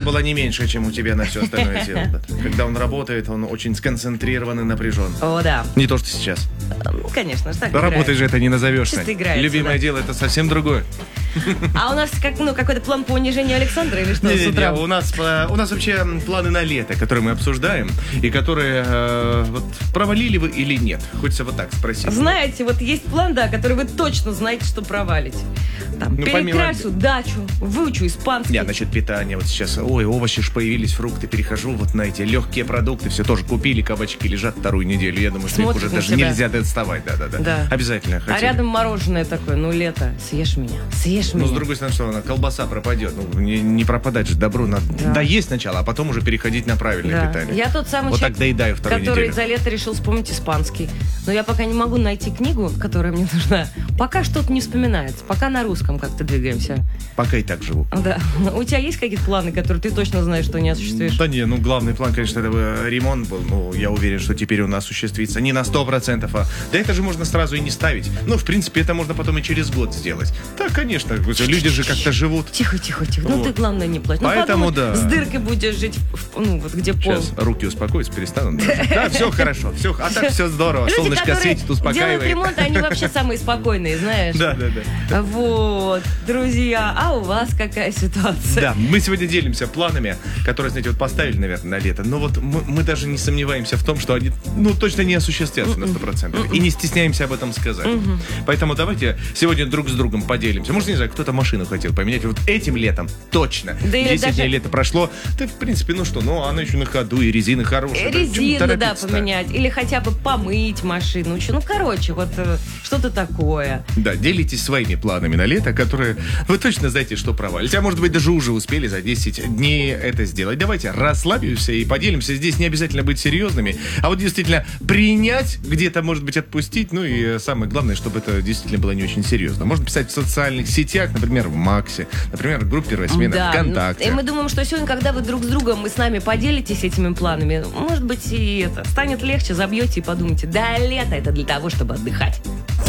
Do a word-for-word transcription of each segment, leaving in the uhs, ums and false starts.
была не меньше, чем у тебя на все остальное тело. Когда он работает, он очень сконцентрирован и напряжен. О, да. Не то, что сейчас. Ну, конечно, так Работой же это не назовешь. Чисто играется, любимое да. дело это совсем другое. А у нас как, ну, какой-то план по унижению Александра или что Не, с не, утра? не, у нас у нас вообще планы на лето, которые мы обсуждаем и которые э, вот, провалили вы или нет? Хочется вот так спросить. Знаете, вот есть план, да, который вы точно знаете, что провалите. Там, Ну, перекрасю помимо- дачу, выучу испанский. Я насчет питания. Вот сейчас, ой, овощи ж появились, фрукты, перехожу вот на эти легкие продукты, все тоже купили, кабачки лежат вторую неделю. Я думаю, что их Смотрят уже на даже тебя. нельзя доставать. Да-да-да. Да. Обязательно хотим. А рядом мороженое такое, ну, лето, съешь меня, съешь Ну, меня. с другой стороны, что она, колбаса пропадет. Ну, не, не пропадать же добру. Надо Да. доесть сначала, а потом уже переходить на правильное Да. питание. Я тот самый Вот человек, так доедаю вторую который неделю. за лето решил вспомнить испанский. Но я пока не могу найти книгу, которая мне нужна. Пока что-то не вспоминается. Пока на русском как-то двигаемся. Пока и так живу. Да. У тебя есть какие-то планы, которые ты точно знаешь, что не осуществишь? Да не, ну главный план, конечно, это бы ремонт был. Ну, я уверен, что теперь он осуществится не на сто процентов, а да это же можно сразу и не ставить. Ну, в принципе, это можно потом и через год сделать. Да, конечно, люди же как-то живут. Тихо, тихо, тихо. Ну Вот. ты, главное, не плачь. Ну, Поэтому подумай, да. с дыркой будешь жить, в- ну, вот где пол. Сейчас руки успокоятся, перестанут. дрожать. Да, все хорошо, все, а так все здорово. Люди, Солнышко которые светит, делают успокаивает. ремонт, они вообще самые спокойные, знаешь. Да, да, да. Вот, друзья, а у вас какая ситуация? Да, мы сегодня делимся планами, которые, знаете, вот поставили, наверное, на лето. Но вот мы, мы даже не сомневаемся в том, что они, ну, точно не осуществятся на сто процентов. И не стесняемся об этом сказать. Поэтому давайте сегодня друг с другом поделимся. Может, не знаю, кто-то машину хотел поменять. Вот этим летом точно. Да или десять даже- дней лета прошло. Да, в принципе, ну что, ну, она еще на ходу, и резина хорошая. Да, чё Резину, да, торопиться-то? поменять. Или хотя бы помыть машину. Чё, Ну, короче, вот э, что-то такое. Да, делитесь своими планами на лето, которые вы точно знаете, что провалите. А может быть, даже уже успели за десять дней это сделать. Давайте расслабимся и поделимся. Здесь не обязательно быть серьезными, а вот действительно принять, где-то, может быть, отпустить. Ну и э, самое главное, чтобы это действительно было не очень серьезно. Можно писать в социальных сетях, например, в Максе, например, в группе «Первая смена» Да, ВКонтакте. и мы думаем, что сегодня, когда вы друг с другом и с нами поделитесь этими планами, может быть, и это станет легче, забьете и подумайте, да, лето это для того, чтобы отдыхать.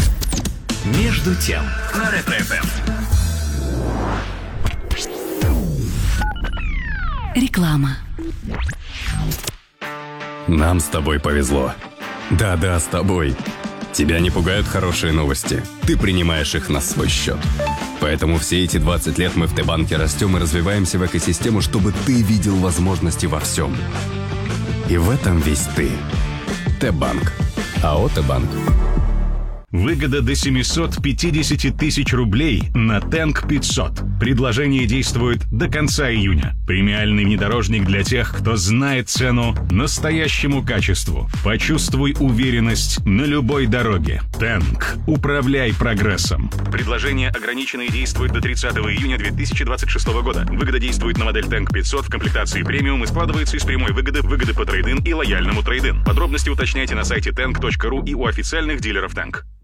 Между тем на Ретро-эф эм. Реклама. Нам с тобой повезло. Да-да, с тобой. Тебя не пугают хорошие новости. Ты принимаешь их на свой счет. Поэтому все эти двадцать лет мы в Т-банке растем и развиваемся в экосистему, чтобы ты видел возможности во всем. И в этом весь ты. Т-банк. АО «Т-банк». Выгода до семьсот пятьдесят тысяч рублей на Тэнк пятьсот. Предложение действует до конца июня. Премиальный внедорожник для тех, кто знает цену настоящему качеству. Почувствуй уверенность на любой дороге. Тэнк. Управляй прогрессом. Предложение ограничено и действует до тридцатого июня две тысячи двадцать шестого года. Выгода действует на модель Тэнк пятьсот в комплектации премиум и складывается из прямой выгоды, выгоды по трейд-ин и лояльному трейд-ин. Подробности уточняйте на сайте тэнк точка ру и у официальных дилеров Тэнк.